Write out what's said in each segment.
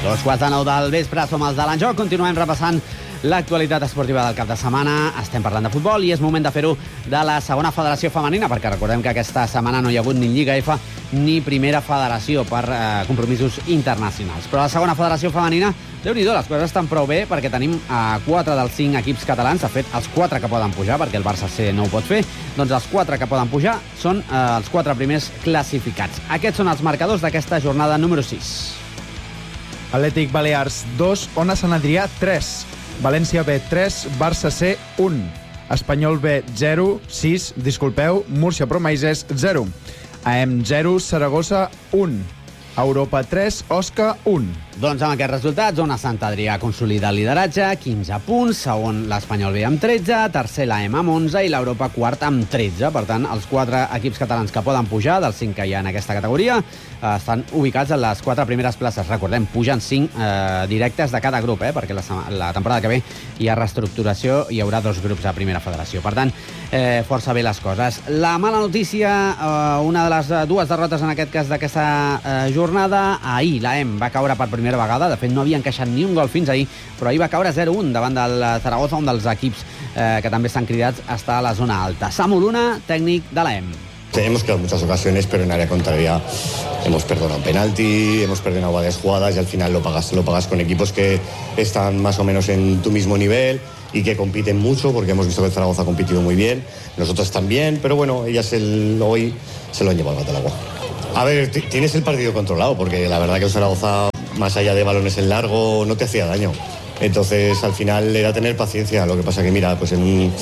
2:45 del vespre, som els de l'Enjoc. Continuem repassant l'actualitat esportiva del cap de setmana. Estem parlant de futbol i és moment de fer-ho de la segona federació femenina, perquè recordem que aquesta setmana no hi ha hagut ni Lliga F ni primera federació per compromisos internacionals. Però la segona federació femenina, Déu-n'hi-do, les coses estan prou bé perquè tenim 4 dels 5 equips catalans, de fet, els 4 que poden pujar, perquè el Barça C no ho pot fer, doncs els 4 que poden pujar són els 4 primers classificats. Aquests són els marcadors d'aquesta jornada número 6. Atlètic Balears 2, Ona Sant Adrià 3, València B 3, Barça C 1, Espanyol B 0, 6, Múrcia Promaises 0, AM 0, Saragossa 1, Europa 3, Osca 1. Doncs amb aquests resultats, Ona Sant Adrià consolida el lideratge, 15 punts, segon l'Espanyol B amb 13, tercer l'AM amb 11 i l'Europa quart amb 13. Per tant, els 4 equips catalans que poden pujar, dels 5 que hi ha en aquesta categoria, estan ubicats en les 4 primeres places. Recordem, pugen 5 directes de cada grup, perquè la temporada que ve hi ha reestructuració, hi haurà 2 grups a primera federació. Per tant, força bé les coses. La mala notícia, una de les 2 derrotes en aquest cas d'aquesta jornada, ahir l'AM va caure per primera vegada, de fet no havia encaixat ni un gol fins ahir, però ahir va caure 0-1 davant del Zaragoza, un dels equips que també estan cridats a estar a la zona alta. Samu Luna, tècnic de l'AM. Hemos quedado en muchas ocasiones, pero en área contraria hemos perdonado un penalti, hemos perdonado varias jugadas y al final lo pagas con equipos que están más o menos en tu mismo nivel y que compiten mucho, porque hemos visto que el Zaragoza ha competido muy bien, nosotros también, pero bueno, ellas hoy se lo han llevado al gato al agua. A ver, tienes el partido controlado, porque la verdad que el Zaragoza, más allá de balones en largo, no te hacía daño. Entonces, al final era tener paciencia. Lo que pasa que, mira, pues en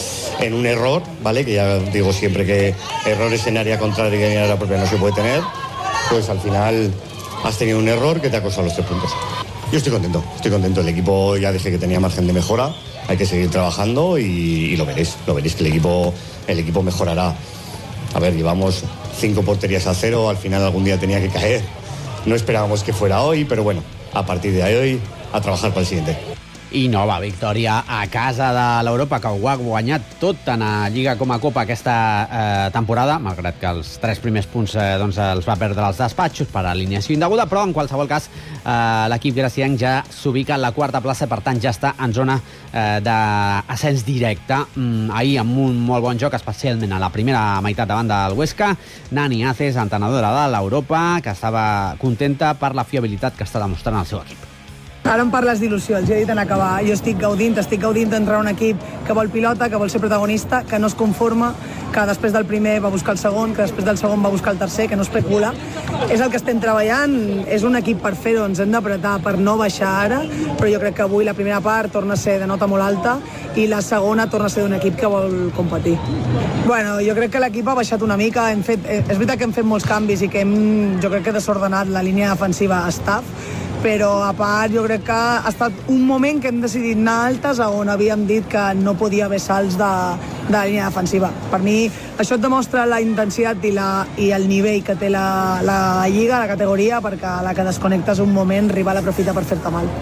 un error, ¿vale? Que ya digo siempre que errores en área contraria y en área propia no se puede tener, pues al final has tenido un error que te ha costado los 3 puntos. Yo estoy contento. El equipo ya dije que tenía margen de mejora, hay que seguir trabajando y lo veréis que el equipo mejorará. A ver, llevamos 5 porterías a 0, al final algún día tenía que caer. No esperábamos que fuera hoy, pero bueno, a partir de hoy, a trabajar para el siguiente. I nova victòria a casa de l'Europa, que ho ha guanyat tot tant a Lliga com a Copa aquesta temporada, malgrat que els 3 primers punts els va perdre als despatxos per alineació indeguda, però en qualsevol cas l'equip gracienc ja s'ubica en la 4a plaça, per tant ja està en zona d'ascens directe. Ahir amb un molt bon joc, especialment a la primera meitat davant del Huesca, Nani Aces, entrenadora de l'Europa, que estava contenta per la fiabilitat que està demostrant el seu equip. Ara em parles d'il·lusió, els he dit en acabar. Jo estic gaudint d'entrar a un equip que vol pilota, que vol ser protagonista, que no es conforma, que després del primer va buscar el segon, que després del segon va buscar el tercer, que no especula. És el que estem treballant, és un equip per fer-ho, ens hem d'apretar per no baixar ara, però jo crec que avui la primera part torna a ser de nota molt alta i la segona torna a ser d'un equip que vol competir. Bueno, jo crec que l'equip ha baixat una mica, és veritat que hem fet molts canvis i que jo crec que desordenat la línia defensiva staff, però a part jo crec que ha estat un moment que hem decidit anar altes on havíem dit que no podia haver salts de la línia defensiva. Per mi això et demostra la intensitat i el nivell que té la lliga, la categoria, perquè a la que desconnectes un moment, rival aprofita per fer-te mal.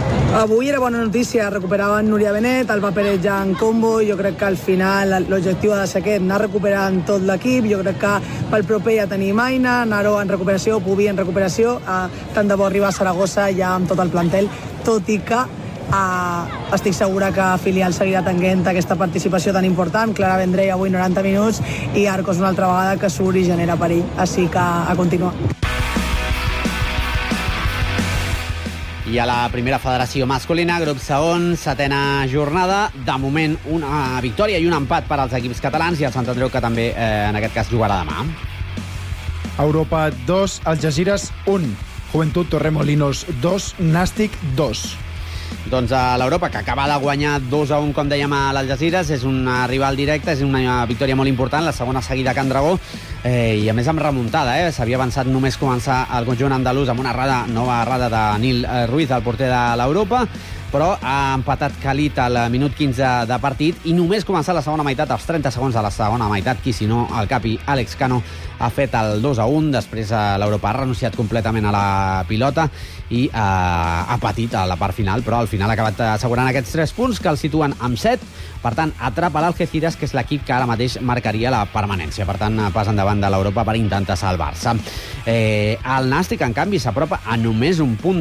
Avui era bona notícia, recuperaven Núria Benet, Alba Pérez ja en combo, jo crec que al final l'objectiu ha de ser aquest, anar recuperant tot l'equip, jo crec que pel proper ja tenim Aina, Naró en recuperació, Pubi en recuperació, tant de bo arribar a Saragossa ja amb tot el plantel, tot i que estic segura que Filial seguirà tenint aquesta participació tan important. Clara Vendrell avui 90 minuts i Arcos una altra vegada que surt i genera perill, així que a continuar. I a la primera federació masculina, grup segon, 7a jornada. De moment, una victòria i un empat per als equips catalans i el Sant Andreu, que també, en aquest cas, jugarà demà. Europa 2, Algesires 1, Juventud Torremolinos 2, Nàstic 2. Doncs a l'Europa, que acaba de guanyar 2-1, com dèiem, a l'Algesires, és un rival directe, és una victòria molt important, la segona seguida a Can Dragó, i a més amb remuntada, s'havia avançat només començar el conjunt andalús amb una nova errada de Nil Ruiz, el porter de l'Europa. però ha empatat Khalid al minut 15 de partit i només començar la segona meitat, als 30 segons de la segona meitat, qui si no, el capi Àlex Cano ha fet el 2-1, després l'Europa ha renunciat completament a la pilota i ha patit a la part final, però al final ha acabat assegurant aquests 3 punts que el situen amb 7. Per tant, atrapa l'Algeciras, que és l'equip que ara mateix marcaria la permanència. Per tant, pas endavant de l'Europa per intentar salvar-se. El Nàstic, en canvi, s'apropa a només un punt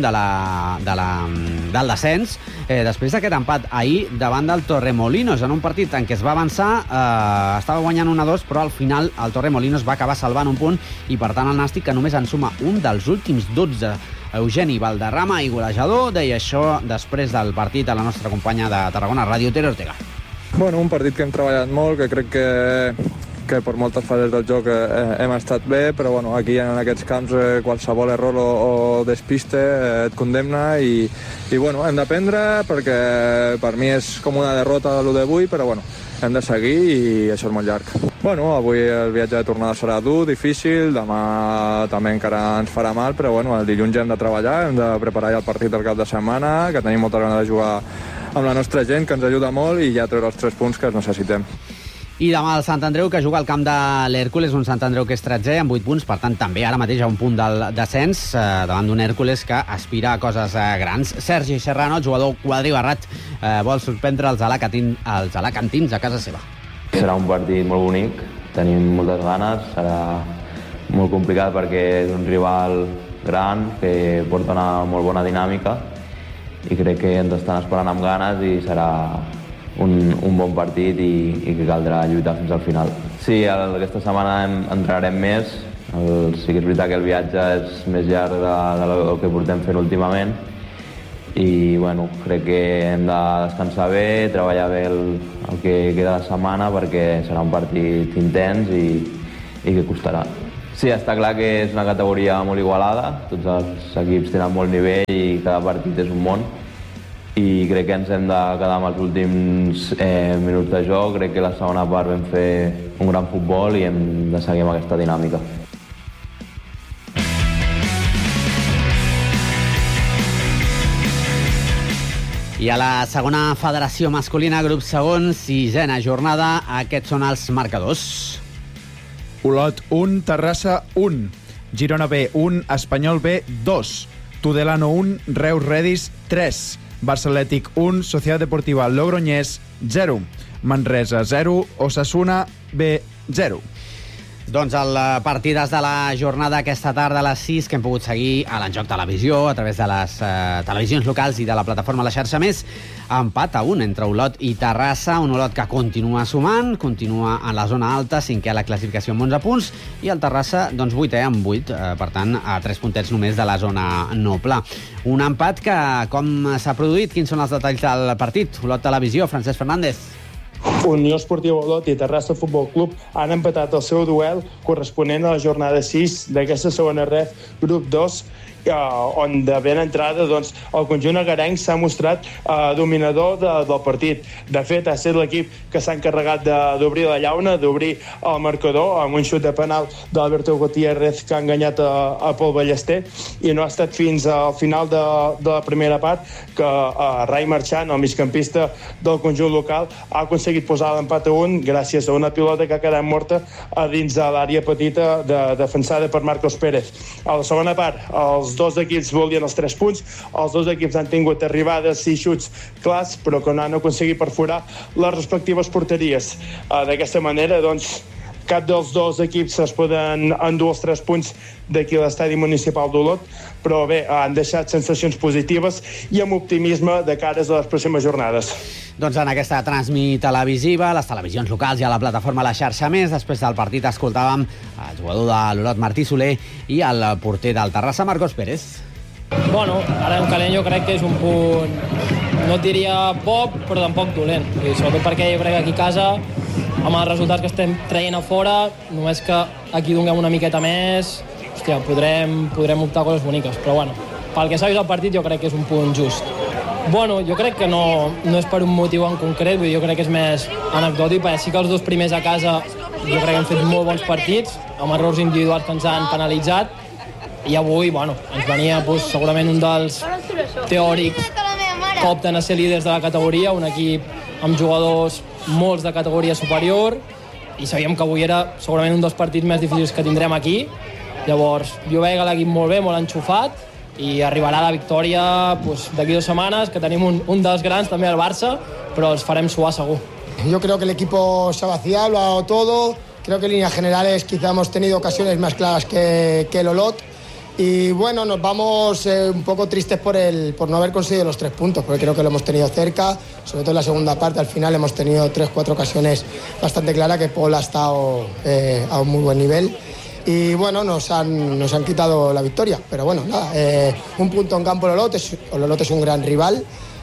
del descens després d'aquest empat ahir davant del Torremolinos, en un partit en què es va avançar, estava guanyant 1-2, però al final el Torremolinos va acabar salvant un punt i, per tant, el Nàstic, que només en suma un dels últims 12. Eugeni Valderrama, i golejador, deia això després del partit a la nostra companya de Tarragona Ràdio, Tere Ortega. Bueno, un partit que hem treballat molt, que crec que per moltes fases del joc hem estat bé, però bueno, aquí en aquests camps qualsevol error o despiste et condemna i bueno, hem d'aprendre perquè per mi és com una derrota l'1 d'avui, però bueno, hem de seguir i això és molt llarg. Bueno, avui el viatge de tornada serà dur, difícil, demà també encara ens farà mal, però bueno, el dilluns ja hem de treballar, hem de preparar ja el partit del cap de setmana, que tenim molta ganes de jugar amb la nostra gent, que ens ajuda molt, i ja treure els 3 punts que necessitem. I demà el Sant Andreu, que juga al camp de l'Hèrcules, un Sant Andreu que és 13è amb 8 punts, per tant també ara mateix a un punt del descens, davant d'un Hèrcules que aspira a coses grans. Sergi Serrano, jugador quadribarrat, vol sorprendre els alacantins a casa seva. Serà un partit molt bonic, tenim moltes ganes, serà molt complicat perquè és un rival gran que porta una molt bona dinàmica i crec que ens estan esperant amb ganes i serà un bon partit i que caldrà lluitar fins al final. Sí, aquesta setmana entrenarem més, sí que és veritat que el viatge és més llarg del que portem fent últimament i bueno, crec que hem de descansar bé, treballar bé el que queda de setmana perquè serà un partit intens i que costarà. Sí, està clar que és una categoria molt igualada, tots els equips tenen molt nivell i cada partit és un món i crec que ens hem de quedar amb els últims minuts de joc. Crec que la segona part vam fer un gran futbol i hem de seguir amb aquesta dinàmica. I a la segona federació masculina, grup segon, 6a jornada, aquests són els marcadors. Olot 1, Terrassa 1, Girona B 1, Espanyol B 2, Tudelano 1, Reus Redis 3, Barça Atlètic 1, Societat Deportiva Logroñés 0, Manresa 0, Osasuna B 0. Doncs el partides de la jornada aquesta tarda a les 6 que hem pogut seguir a l'Enjoc Televisió a través de les televisions locals i de la plataforma La Xarxa Més. Empat a 1 entre Olot i Terrassa, un Olot que continua sumant, continua en la zona alta, 5è a la classificació amb 11 punts, i el Terrassa, doncs, 8è amb 8, per tant, a 3 puntets només de la zona noble. Un empat que, com s'ha produït, quins són els detalls del partit? Olot Televisió, Francesc Fernández. Unió Esportiva Olot i Terrassa Futbol Club han empatat el seu duel corresponent a la jornada 6 d'aquesta segona ref, grup 2, on de ben entrada doncs, el conjunt agarenc s'ha mostrat dominador del partit. De fet, ha estat l'equip que s'ha encarregat d'obrir la llauna, d'obrir el marcador amb un xut de penal d'Alberto Gutiérrez que ha enganyat a Pol Ballester, i no ha estat fins al final de la primera part que Rai Marchant, el migcampista del conjunt local, ha aconseguit posar l'empat a 1 gràcies a una pilota que ha quedat morta a dins de l'àrea petita defensada per Marcos Pérez. A la segona part, els dos equips volien els 3 punts, els dos equips han tingut arribades i xuts clars, però que no han aconseguit perforar les respectives porteries. D'aquesta manera, doncs, cap dels dos equips es poden endur els 3 punts d'aquí a l'estadi municipal d'Olot, però bé, han deixat sensacions positives i amb optimisme de cares a les pròximes jornades. Doncs en aquesta transmit televisiva, les televisions locals i a la plataforma La Xarxa Més, després del partit escoltàvem el jugador de l'Olot, Martí Soler, i el porter del Terrassa, Marcos Pérez. Bueno, ara en calent jo crec que és un punt, no et diria poc, però tampoc dolent. I sobretot perquè jo crec que aquí a casa, amb els resultats que estem traient a fora, només que aquí donem una miqueta més, hòstia, podrem optar coses boniques. Però bueno, pel que s'ha vist el partit jo crec que és un punt just. Bueno, jo crec que no és per un motiu en concret, vull dir, jo crec que és més anecdòtic, perquè sí que els dos primers a casa jo crec que hem fet molt bons partits, amb errors individuals que ens han penalitzat, i avui, bueno, ens venia segurament un dels teòrics que opten a ser líders de la categoria, un equip amb jugadors molts de categoria superior, i sabíem que avui era segurament un dels partits més difícils que tindrem aquí. Llavors, jo veig l'equip molt bé, molt enxufat, i arribarà la victòria d'aquí 2 setmanes, que tenim un dels grans també al Barça, però els farem suar segur. Yo creo que el equipo se ha vaciado, lo ha dado todo. Creo que en líneas generales quizá hemos tenido ocasiones más claras que el Olot. Y bueno, nos vamos un poco tristes por no haber conseguido los 3 puntos, porque creo que lo hemos tenido cerca, sobre todo en la segunda parte. Al final hemos tenido 3-4 ocasiones bastante claras, que Paul ha estado a un muy buen nivel. Y bueno, nos han quitado la victoria. Pero bueno, nada, un punto en campo Olot es un gran rival.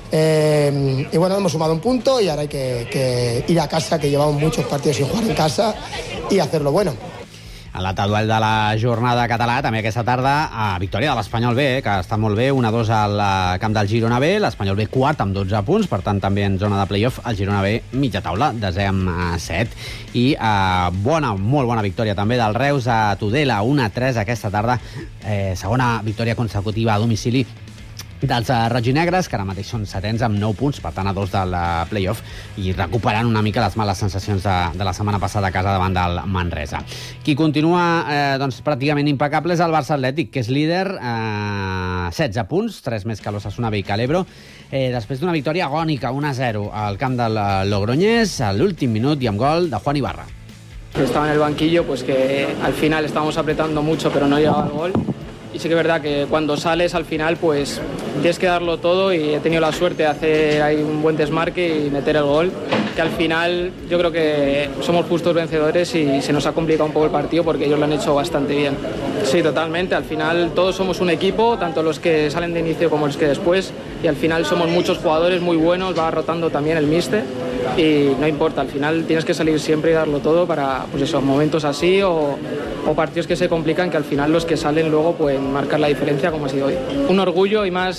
Y bueno, hemos sumado un punto y ahora hay que ir a casa, que llevamos muchos partidos sin jugar en casa, y hacerlo bueno. En l'altre duel de la jornada català, també aquesta tarda, victòria de l'Espanyol B, que està molt bé, 1-2 al camp del Girona B, l'Espanyol B quart amb 12 punts, per tant també en zona de play-off, el Girona B mitja taula, desè amb 7, i molt bona victòria també del Reus a Tudela, 1-3 aquesta tarda, segona victòria consecutiva a domicili dels roginegres, que ara mateix són 7ens amb 9 punts, per tant a 2 del play-off, i recuperant una mica les males sensacions de la setmana passada a casa davant del Manresa. Qui continua pràcticament impecable és el Barça Atlètic, que és líder, 16 punts, 3 més que l'Osasuna B i que l'Ebro, després d'una victòria agònica, 1-0 al camp del Logroñés, a l'últim minut i amb gol de Juan Ibarra. Estaba en el banquillo, pues que al final estábamos apretando mucho, pero no llegaba el gol. Y sí que es verdad que cuando sales al final pues tienes que darlo todo, y he tenido la suerte de hacer ahí un buen desmarque y meter el gol, que al final yo creo que somos justos vencedores y se nos ha complicado un poco el partido porque ellos lo han hecho bastante bien. Sí, totalmente, al final todos somos un equipo, tanto los que salen de inicio como los que después, y al final somos muchos jugadores muy buenos, va rotando también el míster, y no importa, al final tienes que salir siempre y darlo todo para momentos así o partidos que se complican, que al final los que salen luego pueden marcar la diferencia, como ha sido hoy. Un orgullo, y más